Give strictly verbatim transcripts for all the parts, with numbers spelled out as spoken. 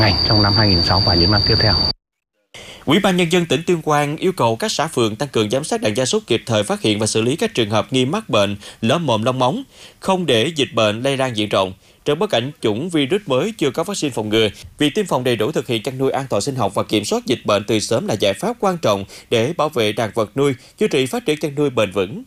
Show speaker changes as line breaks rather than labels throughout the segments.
ngành trong năm hai nghìn không trăm mười sáu và những năm tiếp theo.
Ủy ban Nhân dân tỉnh Tuyên Quang yêu cầu các xã phường tăng cường giám sát đàn gia súc, kịp thời phát hiện và xử lý các trường hợp nghi mắc bệnh lở mồm long móng, không để dịch bệnh lây lan diện rộng. Trong bối cảnh chủng virus mới chưa có vaccine phòng ngừa, việc tiêm phòng đầy đủ, thực hiện chăn nuôi an toàn sinh học và kiểm soát dịch bệnh từ sớm là giải pháp quan trọng để bảo vệ đàn vật nuôi, duy trì phát triển chăn nuôi bền vững.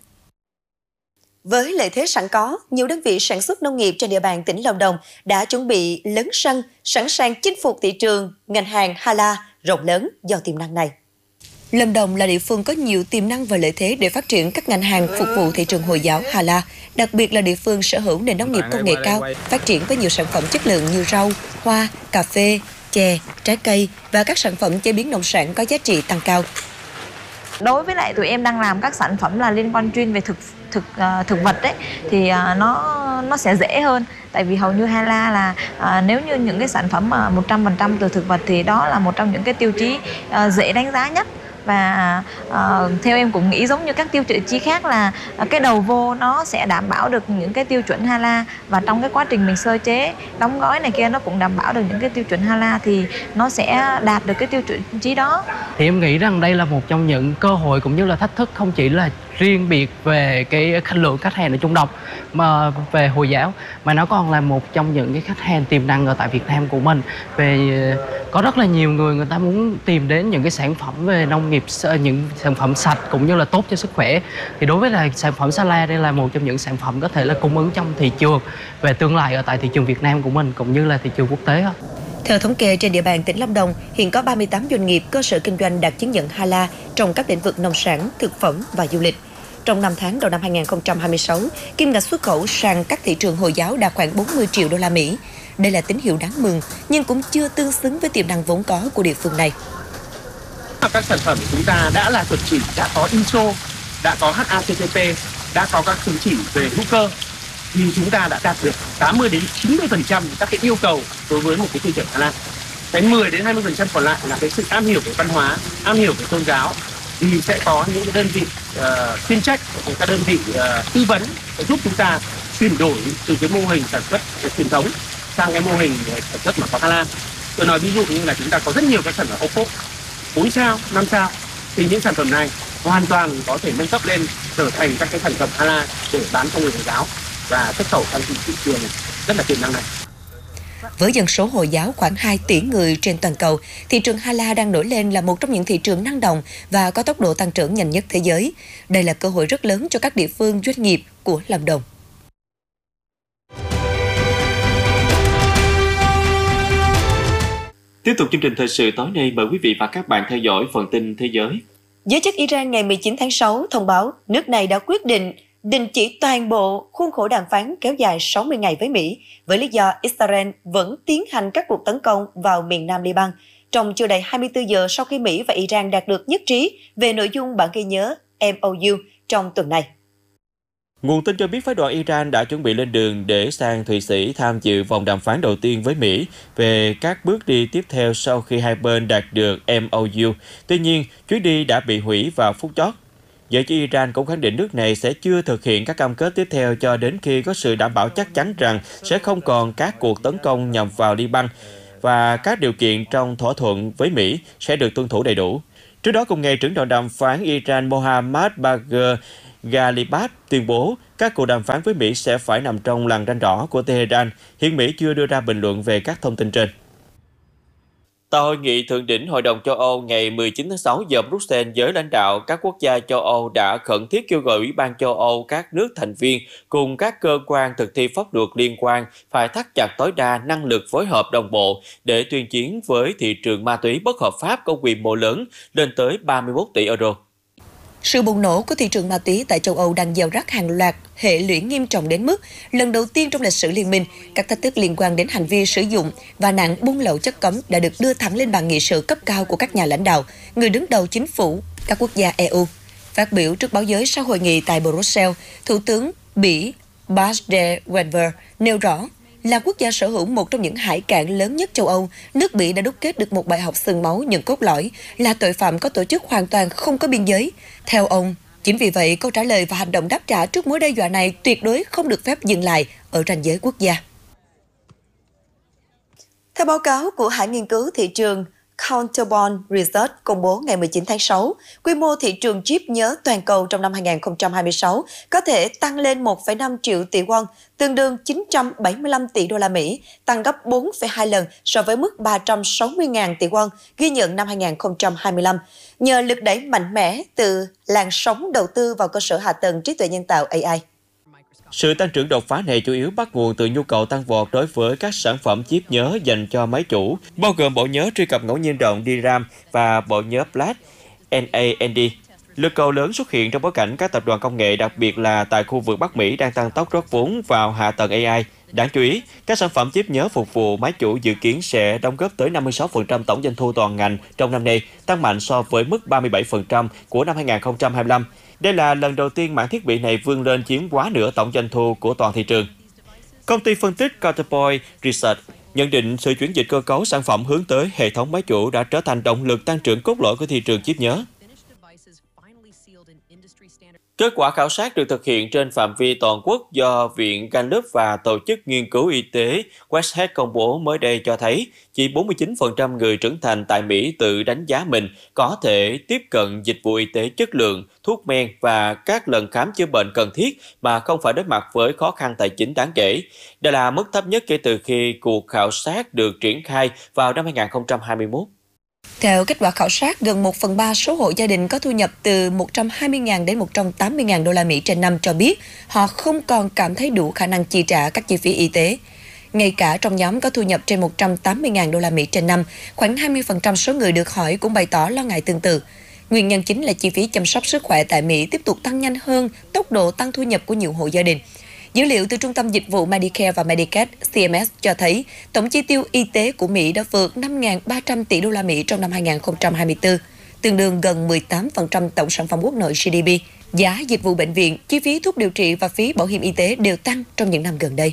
Với lợi thế sẵn có, nhiều đơn vị sản xuất nông nghiệp trên địa bàn tỉnh Lâm Đồng đã chuẩn bị lấn sân, sẵn sàng chinh phục thị trường ngành hàng Hala rộng lớn do tiềm năng này. Lâm Đồng là địa phương có nhiều tiềm năng và lợi thế để phát triển các ngành hàng phục vụ thị trường Hồi giáo Hala, đặc biệt là địa phương sở hữu nền nông nghiệp công nghệ cao, phát triển với nhiều sản phẩm chất lượng như rau, hoa, cà phê, chè, trái cây và các sản phẩm chế biến nông sản có giá trị tăng cao.
Đối với lại tụi em đang làm các sản phẩm là liên quan chuyên về thực thực uh, thực vật đấy, thì uh, nó nó sẽ dễ hơn, tại vì hầu như Hala là uh, nếu như những cái sản phẩm mà một trăm phần trăm từ thực vật thì đó là một trong những cái tiêu chí uh, dễ đánh giá nhất. Và uh, theo em cũng nghĩ giống như các tiêu chí khác là uh, cái đầu vô nó sẽ đảm bảo được những cái tiêu chuẩn Hala, và trong cái quá trình mình sơ chế, đóng gói này kia nó cũng đảm bảo được những cái tiêu chuẩn Hala, thì nó sẽ đạt được cái tiêu chuẩn chí đó.
Thì em nghĩ rằng đây là một trong những cơ hội cũng như là thách thức, không chỉ là riêng biệt về cái lượng khách hàng ở Trung Đông mà về Hồi giáo, mà nó còn là một trong những cái khách hàng tiềm năng ở tại Việt Nam của mình. Về có rất là nhiều người người ta muốn tìm đến những cái sản phẩm về nông nghiệp, những sản phẩm sạch cũng như là tốt cho sức khỏe. Thì đối với là sản phẩm Hala, đây là một trong những sản phẩm có thể là cung ứng trong thị trường về tương lai ở tại thị trường Việt Nam của mình cũng như là thị trường quốc tế.
Theo thống kê, trên địa bàn tỉnh Lâm Đồng hiện có ba mươi tám doanh nghiệp, cơ sở kinh doanh đạt chứng nhận Hala trong các lĩnh vực nông sản, thực phẩm và du lịch. Trong năm tháng đầu năm hai nghìn không trăm hai mươi sáu, kim ngạch xuất khẩu sang các thị trường Hồi giáo đạt khoảng bốn mươi triệu đô la Mỹ. Đây là tín hiệu đáng mừng, nhưng cũng chưa tương xứng với tiềm năng vốn có của địa phương này.
Các sản phẩm của chúng ta đã là chuẩn chỉ, đã có i ét ô, đã có hát a xê xê pê, đã có các chứng chỉ về hữu cơ, thì chúng ta đã đạt được tám mươi đến chín mươi phần trăm các cái yêu cầu đối với một cái tiêu chuẩn Hala. Cái mười đến hai mươi phần trăm còn lại là cái sự am hiểu về văn hóa, am hiểu về tôn giáo, thì sẽ có những cái đơn vị uh, chuyên trách, các đơn vị uh, tư vấn giúp chúng ta chuyển đổi từ cái mô hình sản xuất truyền thống sang cái mô hình sản xuất mà có Hala. Tôi nói ví dụ như là chúng ta có rất nhiều các sản phẩm ô cốp bốn sao, năm sao, thì những sản phẩm này hoàn toàn có thể nâng cấp lên trở thành các cái sản phẩm Hala để bán cho người Hồi giáo và xuất khẩu sang thị trường rất là tiềm năng này.
Với dân số Hồi giáo khoảng hai tỷ người trên toàn cầu, thị trường Hala đang nổi lên là một trong những thị trường năng động và có tốc độ tăng trưởng nhanh nhất thế giới. Đây là cơ hội rất lớn cho các địa phương, doanh nghiệp của Lâm Đồng.
Tiếp tục chương trình thời sự tối nay, mời quý vị và các bạn theo dõi phần tin thế giới.
Giới chức Iran ngày mười chín tháng sáu thông báo nước này đã quyết định đình chỉ toàn bộ khuôn khổ đàm phán kéo dài sáu mươi ngày với Mỹ, với lý do Israel vẫn tiến hành các cuộc tấn công vào miền Nam Liban, trong chưa đầy hai mươi tư giờ sau khi Mỹ và Iran đạt được nhất trí về nội dung bản ghi nhớ em o u trong tuần này.
Nguồn tin cho biết phái đoàn Iran đã chuẩn bị lên đường để sang Thụy Sĩ tham dự vòng đàm phán đầu tiên với Mỹ về các bước đi tiếp theo sau khi hai bên đạt được em o u. Tuy nhiên, chuyến đi đã bị hủy vào phút chót. Giới chức Iran cũng khẳng định nước này sẽ chưa thực hiện các cam kết tiếp theo cho đến khi có sự đảm bảo chắc chắn rằng sẽ không còn các cuộc tấn công nhằm vào Liban và các điều kiện trong thỏa thuận với Mỹ sẽ được tuân thủ đầy đủ. Trước đó cùng ngày, trưởng đoàn đàm phán Iran Mohammad Bagher Ghalibaf tuyên bố các cuộc đàm phán với Mỹ sẽ phải nằm trong lằn ranh đỏ của Tehran. Hiện Mỹ chưa đưa ra bình luận về các thông tin trên. Tại hội nghị thượng đỉnh Hội đồng châu Âu ngày mười chín tháng sáu giờ Bruxelles, giới lãnh đạo các quốc gia châu Âu đã khẩn thiết kêu gọi Ủy ban châu Âu, các nước thành viên cùng các cơ quan thực thi pháp luật liên quan phải thắt chặt tối đa năng lực phối hợp đồng bộ để tuyên chiến với thị trường ma túy bất hợp pháp có quy mô lớn lên tới ba mươi mốt tỷ euro.
Sự bùng nổ của thị trường ma túy tại châu Âu đang gieo rắc hàng loạt hệ lụy nghiêm trọng đến mức lần đầu tiên trong lịch sử liên minh, các thách thức liên quan đến hành vi sử dụng và nạn buôn lậu chất cấm đã được đưa thẳng lên bàn nghị sự cấp cao của các nhà lãnh đạo, người đứng đầu chính phủ các quốc gia e u. Phát biểu trước báo giới sau hội nghị tại Bruxelles, Thủ tướng Bỉ Bas de Wever nêu rõ, là quốc gia sở hữu một trong những hải cảng lớn nhất châu Âu, nước Bỉ đã đúc kết được một bài học xương máu nhưng cốt lõi là tội phạm có tổ chức hoàn toàn không có biên giới. Theo ông, chính vì vậy câu trả lời và hành động đáp trả trước mối đe dọa này tuyệt đối không được phép dừng lại ở ranh giới quốc gia. Theo báo cáo của hãng nghiên cứu thị trường Counterbond Research công bố ngày mười chín tháng sáu, quy mô thị trường chip nhớ toàn cầu trong năm hai nghìn không trăm hai mươi sáu có thể tăng lên một phẩy năm triệu tỷ won, tương đương chín trăm bảy mươi lăm tỷ đô la Mỹ, tăng gấp bốn phẩy hai lần so với mức ba trăm sáu mươi nghìn tỷ won ghi nhận năm hai nghìn không trăm hai mươi lăm, nhờ lực đẩy mạnh mẽ từ làn sóng đầu tư vào cơ sở hạ tầng trí tuệ nhân tạo A I.
Sự tăng trưởng đột phá này chủ yếu bắt nguồn từ nhu cầu tăng vọt đối với các sản phẩm chip nhớ dành cho máy chủ, bao gồm bộ nhớ truy cập ngẫu nhiên rộng đê RAM và bộ nhớ Flash N A N D. Lực cầu lớn xuất hiện trong bối cảnh các tập đoàn công nghệ, đặc biệt là tại khu vực Bắc Mỹ, đang tăng tốc rót vốn vào hạ tầng A I. Đáng chú ý, các sản phẩm chip nhớ phục vụ máy chủ dự kiến sẽ đóng góp tới năm mươi sáu phần trăm tổng doanh thu toàn ngành trong năm nay, tăng mạnh so với mức ba mươi bảy phần trăm của năm hai nghìn không trăm hai mươi lăm. Đây là lần đầu tiên mảng thiết bị này vươn lên chiếm quá nửa tổng doanh thu của toàn thị trường. Công ty phân tích Counterpoint Research nhận định sự chuyển dịch cơ cấu sản phẩm hướng tới hệ thống máy chủ đã trở thành động lực tăng trưởng cốt lõi của thị trường chip nhớ. Kết quả khảo sát được thực hiện trên phạm vi toàn quốc do Viện Gallup và Tổ chức Nghiên cứu Y tế Westhead công bố mới đây cho thấy chỉ bốn mươi chín phần trăm người trưởng thành tại Mỹ tự đánh giá mình có thể tiếp cận dịch vụ y tế chất lượng, thuốc men và các lần khám chữa bệnh cần thiết mà không phải đối mặt với khó khăn tài chính đáng kể. Đây là mức thấp nhất kể từ khi cuộc khảo sát được triển khai vào năm hai nghìn không trăm hai mươi mốt.
Theo kết quả khảo sát, gần một phần ba số hộ gia đình có thu nhập từ một trăm hai mươi nghìn đến một trăm tám mươi nghìn đô la Mỹ trên năm cho biết họ không còn cảm thấy đủ khả năng chi trả các chi phí y tế. Ngay cả trong nhóm có thu nhập trên một trăm tám mươi nghìn đô la Mỹ trên năm, khoảng hai mươi phần trăm số người được hỏi cũng bày tỏ lo ngại tương tự. Nguyên nhân chính là chi phí chăm sóc sức khỏe tại Mỹ tiếp tục tăng nhanh hơn tốc độ tăng thu nhập của nhiều hộ gia đình. Dữ liệu từ Trung tâm Dịch vụ Medicare và Medicaid C M S cho thấy tổng chi tiêu y tế của Mỹ đã vượt năm nghìn ba trăm tỷ đô la Mỹ trong năm hai nghìn không trăm hai mươi tư, tương đương gần mười tám phần trăm tổng sản phẩm quốc nội G D P. Giá dịch vụ bệnh viện, chi phí thuốc điều trị và phí bảo hiểm y tế đều tăng trong những năm gần đây.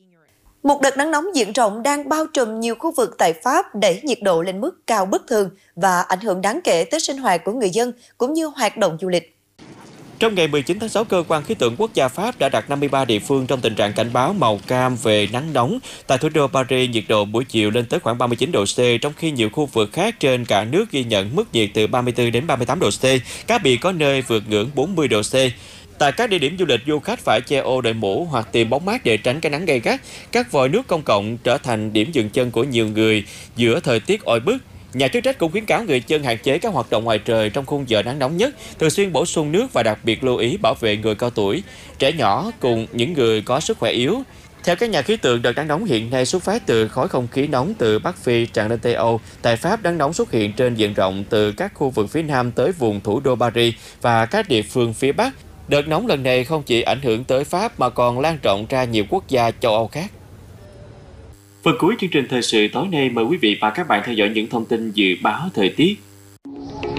Một đợt nắng nóng diện rộng đang bao trùm nhiều khu vực tại Pháp, đẩy nhiệt độ lên mức cao bất thường và ảnh hưởng đáng kể tới sinh hoạt của người dân cũng như hoạt động du lịch.
Trong ngày mười chín tháng sáu, Cơ quan Khí tượng Quốc gia Pháp đã đặt năm mươi ba địa phương trong tình trạng cảnh báo màu cam về nắng nóng. Tại thủ đô Paris, nhiệt độ buổi chiều lên tới khoảng ba mươi chín độ C, trong khi nhiều khu vực khác trên cả nước ghi nhận mức nhiệt từ ba mươi tư đến ba mươi tám độ C, cá biệt có nơi vượt ngưỡng bốn mươi độ C. Tại các địa điểm du lịch, du khách phải che ô đội mũ hoặc tìm bóng mát để tránh cái nắng gay gắt. Các vòi nước công cộng trở thành điểm dừng chân của nhiều người giữa thời tiết oi bức. Nhà chức trách cũng khuyến cáo người dân hạn chế các hoạt động ngoài trời trong khung giờ nắng nóng nhất, thường xuyên bổ sung nước và đặc biệt lưu ý bảo vệ người cao tuổi, trẻ nhỏ cùng những người có sức khỏe yếu. Theo các nhà khí tượng, đợt nắng nóng hiện nay xuất phát từ khối không khí nóng từ Bắc Phi tràn lên Tây Âu. Tại Pháp, nắng nóng xuất hiện trên diện rộng từ các khu vực phía Nam tới vùng thủ đô Paris và các địa phương phía Bắc. Đợt nóng lần này không chỉ ảnh hưởng tới Pháp mà còn lan rộng ra nhiều quốc gia châu Âu khác. Phần cuối chương trình thời sự tối nay, mời quý vị và các bạn theo dõi những thông tin dự báo thời tiết.